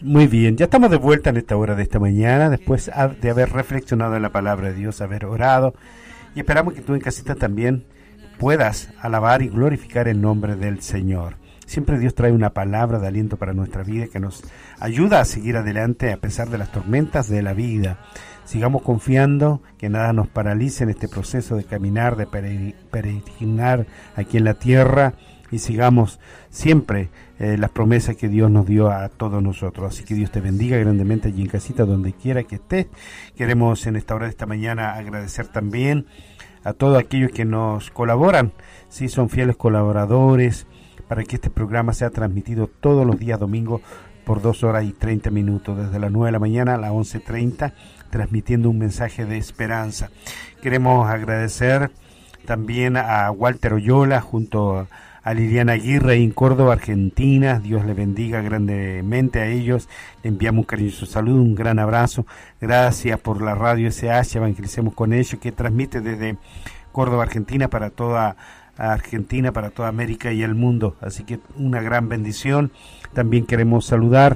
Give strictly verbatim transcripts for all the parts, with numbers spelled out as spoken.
Muy bien, ya estamos de vuelta en esta hora de esta mañana, después de haber reflexionado en la palabra de Dios, haber orado, y esperamos que tú en casita también puedas alabar y glorificar el nombre del Señor. Siempre Dios trae una palabra de aliento para nuestra vida que nos ayuda a seguir adelante a pesar de las tormentas de la vida. Sigamos confiando, que nada nos paralice en este proceso de caminar, de peregrinar aquí en la tierra, y sigamos siempre eh, las promesas que Dios nos dio a todos nosotros. Así que Dios te bendiga grandemente allí en casita, donde quiera que estés. Queremos en esta hora de esta mañana agradecer también a todos aquellos que nos colaboran, sí, son fieles colaboradores, para que este programa sea transmitido todos los días domingos por dos horas y treinta minutos, desde las nueve de la mañana a las once treinta, transmitiendo un mensaje de esperanza. Queremos agradecer también a Walter Oyola, junto a a Liliana Aguirre en Córdoba, Argentina. Dios le bendiga grandemente a ellos. Le enviamos un cariñoso saludo, un gran abrazo. Gracias por la radio S H, Evangelicemos con ellos, que transmite desde Córdoba, Argentina, para toda Argentina, para toda América y el mundo. Así que una gran bendición. También queremos saludar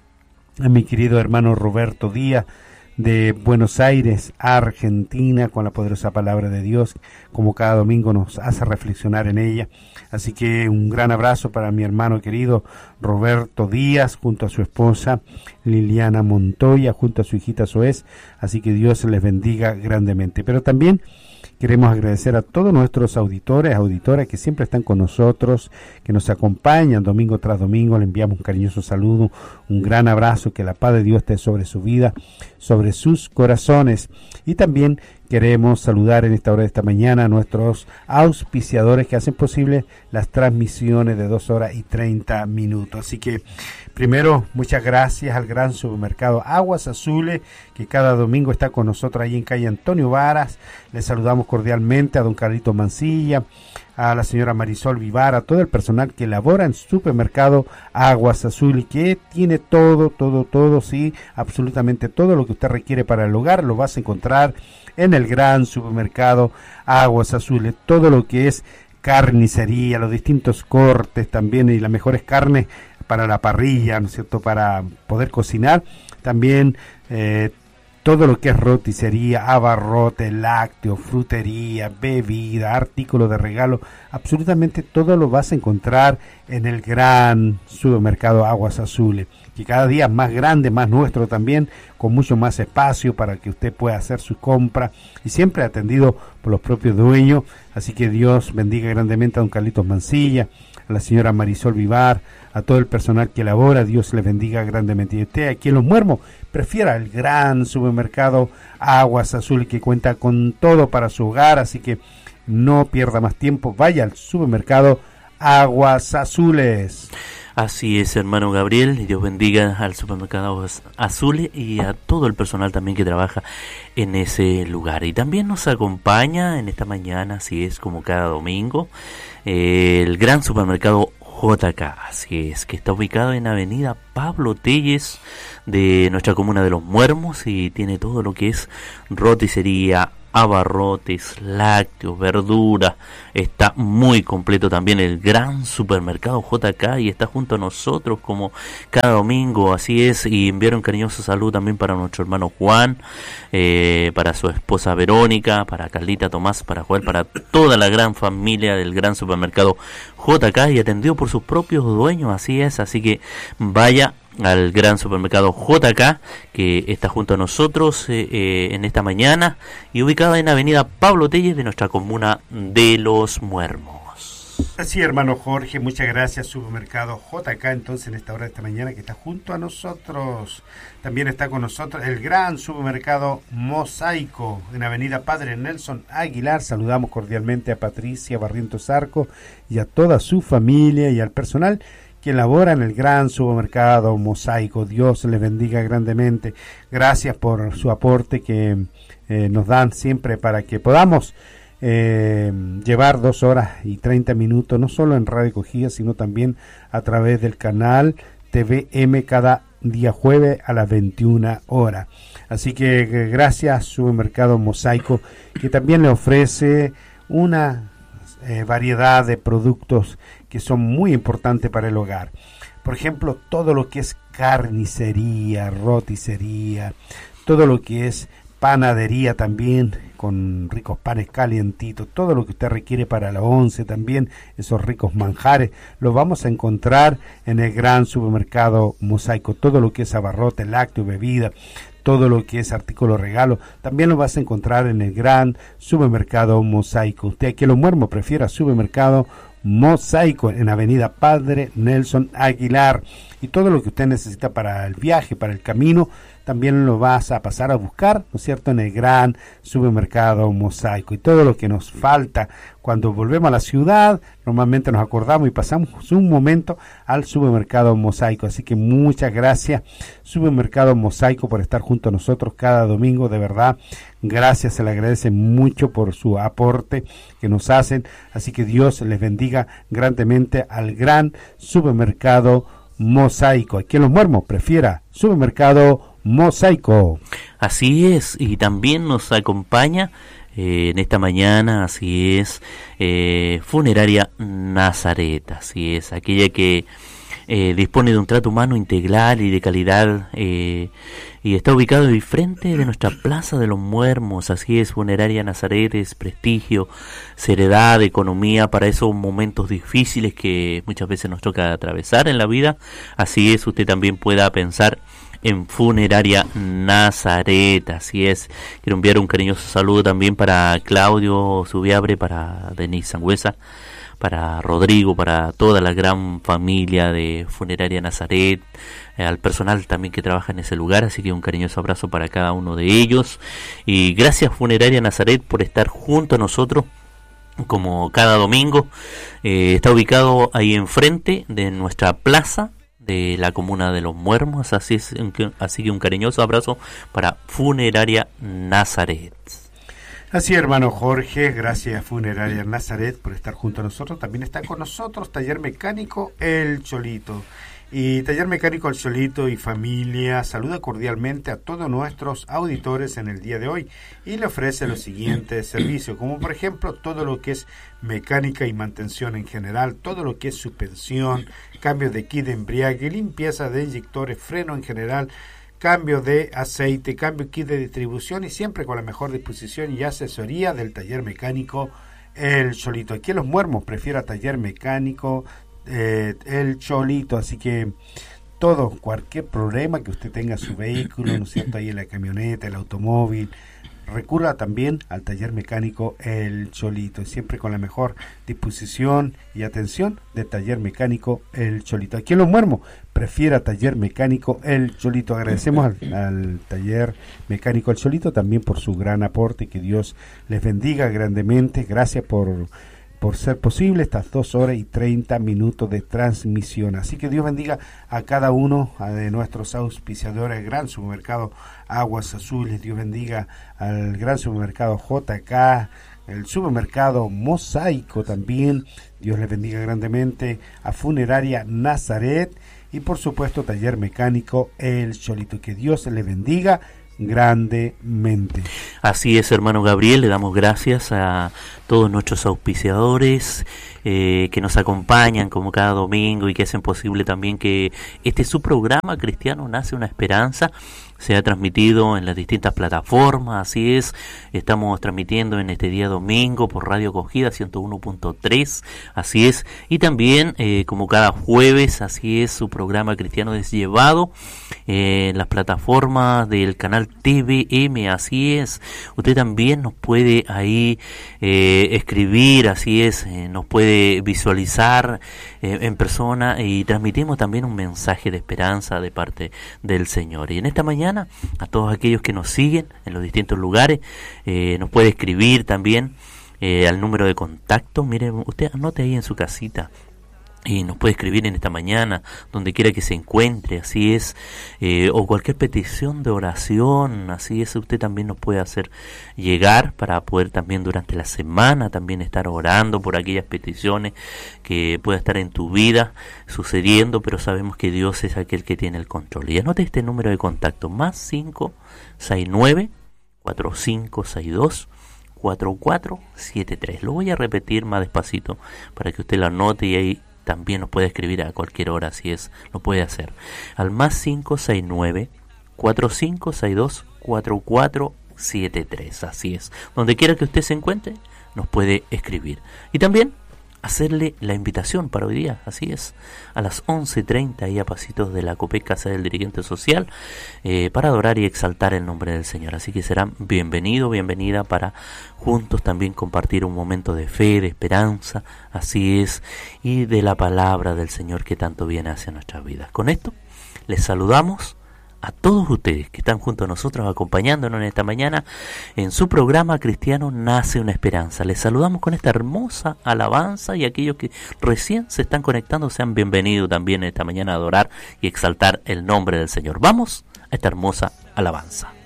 a mi querido hermano Roberto Díaz, de Buenos Aires, Argentina, con la poderosa palabra de Dios, como cada domingo nos hace reflexionar en ella. Así que un gran abrazo para mi hermano querido Roberto Díaz, junto a su esposa Liliana Montoya, junto a su hijita Zoés. Así que Dios les bendiga grandemente. Pero también queremos agradecer a todos nuestros auditores, auditoras que siempre están con nosotros, que nos acompañan domingo tras domingo. Le enviamos un cariñoso saludo, un gran abrazo, que la paz de Dios esté sobre su vida, sobre sus corazones. Y también queremos saludar en esta hora de esta mañana a nuestros auspiciadores que hacen posible las transmisiones de dos horas y treinta minutos. Así que primero, muchas gracias al gran supermercado Aguas Azules, que cada domingo está con nosotros ahí en calle Antonio Varas. Les saludamos cordialmente a don Carlito Mancilla, a la señora Marisol Vivar, a todo el personal que labora en supermercado Aguas Azules, que tiene todo, todo, todo, sí, absolutamente todo lo que usted requiere para el hogar, lo vas a encontrar en el gran supermercado Aguas Azules. Todo lo que es carnicería, los distintos cortes también, y las mejores carnes para la parrilla, ¿no es cierto?, para poder cocinar. También eh, todo lo que es roticería, abarrotes, lácteos, frutería, bebida, artículos de regalo, absolutamente todo lo vas a encontrar en el gran supermercado Aguas Azules, que cada día es más grande, más nuestro también, con mucho más espacio para que usted pueda hacer su compra, y siempre atendido por los propios dueños. Así que Dios bendiga grandemente a don Carlitos Mancilla, a la señora Marisol Vivar, a todo el personal que labora. Dios les bendiga grandemente. Y usted aquí en Los Muermos prefiera el gran supermercado Aguas Azules, que cuenta con todo para su hogar. Así que no pierda más tiempo, vaya al supermercado Aguas Azules. Así es, hermano Gabriel, y Dios bendiga al supermercado Aguas Azules y a todo el personal también que trabaja en ese lugar. Y también nos acompaña en esta mañana, así es como cada domingo, eh, el gran supermercado J K, así es, que está ubicado en avenida Pablo Telles de nuestra comuna de Los Muermos, y tiene todo lo que es roticería, abarrotes, lácteos, verduras. Está muy completo también el gran supermercado J K, y está junto a nosotros como cada domingo, así es. Y enviar un cariñoso saludo también para nuestro hermano Juan, eh, para su esposa Verónica, para Carlita, Tomás, para Joel, para toda la gran familia del gran supermercado J K, y atendido por sus propios dueños, así es. Así que vaya al gran supermercado J K, que está junto a nosotros eh, eh, en esta mañana, y ubicada en avenida Pablo Telles de nuestra comuna de Los Muermos. Así, hermano Jorge, muchas gracias. Supermercado J K, entonces, en esta hora de esta mañana, que está junto a nosotros. También está con nosotros el gran supermercado Mosaico en avenida Padre Nelson Aguilar. Saludamos cordialmente a Patricia Barrientos Arco y a toda su familia y al personal que labora en el gran supermercado Mosaico. Dios les bendiga grandemente. Gracias por su aporte que eh, nos dan siempre para que podamos eh, llevar dos horas y treinta minutos, no solo en Radio Cogía, sino también a través del canal T V M cada día jueves a las veintiuna horas. Así que gracias Supermercado Mosaico, que también le ofrece una eh, variedad de productos que son muy importantes para el hogar. Por ejemplo, todo lo que es carnicería, roticería, todo lo que es panadería también, con ricos panes calientitos, todo lo que usted requiere para la once también, esos ricos manjares, los vamos a encontrar en el gran supermercado Mosaico. Todo lo que es abarrote, lácteo, bebida, todo lo que es artículo regalo, también lo vas a encontrar en el gran supermercado Mosaico. Usted aquí en Los Muermos prefiera supermercado Mosaico en Avenida Padre Nelson Aguilar. Y todo lo que usted necesita para el viaje, para el camino, también lo vas a pasar a buscar, ¿no es cierto?, en el gran supermercado Mosaico. Y todo lo que nos falta cuando volvemos a la ciudad, normalmente nos acordamos y pasamos un momento al supermercado Mosaico. Así que muchas gracias, supermercado Mosaico, por estar junto a nosotros cada domingo. De verdad, gracias, se le agradece mucho por su aporte que nos hacen. Así que Dios les bendiga grandemente al gran supermercado Mosaico. Aquí en Los Muermos prefiera supermercado Mosaico. Así es, y también nos acompaña eh, en esta mañana, así es, eh, Funeraria Nazaret, así es, aquella que eh, dispone de un trato humano integral y de calidad, eh, y está ubicado en frente de nuestra Plaza de los Muermos. Así es, Funeraria Nazaret es prestigio, seriedad, economía para esos momentos difíciles que muchas veces nos toca atravesar en la vida. Así es, usted también pueda pensar en Funeraria Nazaret. Así es, quiero enviar un cariñoso saludo también para Claudio Subiabre, para Denise Sangüesa, para Rodrigo, para toda la gran familia de Funeraria Nazaret, eh, al personal también que trabaja en ese lugar. Así que un cariñoso abrazo para cada uno de ellos, y gracias Funeraria Nazaret por estar junto a nosotros como cada domingo. Eh, está ubicado ahí enfrente de nuestra plaza de la comuna de Los Muermos. Así es, así que un cariñoso abrazo para Funeraria Nazaret. Así, hermano Jorge, gracias Funeraria Nazaret por estar junto a nosotros. También está con nosotros Taller Mecánico El Cholito. Y Taller Mecánico El Cholito y familia saluda cordialmente a todos nuestros auditores en el día de hoy y le ofrece los siguientes servicios, como por ejemplo todo lo que es mecánica y mantención en general, todo lo que es suspensión, cambio de kit de embriague, limpieza de inyectores, freno en general, cambio de aceite, cambio kit de distribución, y siempre con la mejor disposición y asesoría del Taller Mecánico El Cholito. Aquí en Los Muermos prefiera Taller Mecánico eh, El Cholito. Así que todo, cualquier problema que usted tenga en su vehículo, ¿no es cierto?, ahí en la camioneta, el automóvil, recurra también al Taller Mecánico El Cholito, siempre con la mejor disposición y atención de Taller Mecánico El Cholito. Aquí en Los Muermos prefiera Taller Mecánico El Cholito. Agradecemos al, al Taller Mecánico El Cholito también por su gran aporte, que Dios les bendiga grandemente. Gracias por por ser posible estas dos horas y treinta minutos de transmisión. Así que Dios bendiga a cada uno de nuestros auspiciadores, el Gran Supermercado Aguas Azules. Dios bendiga al Gran Supermercado J K, el Supermercado Mosaico también. Dios les bendiga grandemente a Funeraria Nazaret y por supuesto Taller Mecánico El Cholito. Que Dios les bendiga grandemente. Así es, hermano Gabriel, le damos gracias a todos nuestros auspiciadores eh, que nos acompañan como cada domingo y que hacen posible también que este su programa Cristiano Nace una Esperanza se ha transmitido en las distintas plataformas. Así es, estamos transmitiendo en este día domingo por Radio Acogida ciento uno punto tres, así es, y también eh, como cada jueves, así es, su programa Cristiano es llevado eh, en las plataformas del canal T V M. Así es, usted también nos puede ahí eh, escribir, así es, eh, nos puede visualizar eh, en persona, y transmitimos también un mensaje de esperanza de parte del Señor. Y en esta mañana, a todos aquellos que nos siguen en los distintos lugares, eh, nos puede escribir también eh, al número de contacto. Miren, usted anote ahí en su casita y nos puede escribir en esta mañana, donde quiera que se encuentre, así es, eh, o cualquier petición de oración, así es, usted también nos puede hacer llegar para poder también durante la semana también estar orando por aquellas peticiones que pueda estar en tu vida sucediendo, pero sabemos que Dios es aquel que tiene el control. Y anote este número de contacto, más cinco seis nueve, cuatro cinco seis dos, cuatro cuatro siete tres. Lo voy a repetir más despacito para que usted lo anote y ahí también nos puede escribir a cualquier hora, si es, lo puede hacer. Al más cinco seis nueve, cuatro cinco seis dos, cuatro cuatro siete tres, así es. Donde quiera que usted se encuentre, nos puede escribir. Y también hacerle la invitación para hoy día, así es, a las once treinta y a pasitos de la COPEC, Casa del Dirigente Social, eh, para adorar y exaltar el nombre del Señor. Así que serán bienvenido, bienvenida para juntos también compartir un momento de fe, de esperanza, así es, y de la palabra del Señor que tanto viene hacia nuestras vidas. Con esto, les saludamos a todos ustedes que están junto a nosotros acompañándonos en esta mañana en su programa Cristiano Nace una Esperanza. Les saludamos con esta hermosa alabanza, y aquellos que recién se están conectando sean bienvenidos también esta mañana a adorar y exaltar el nombre del Señor. Vamos a esta hermosa alabanza.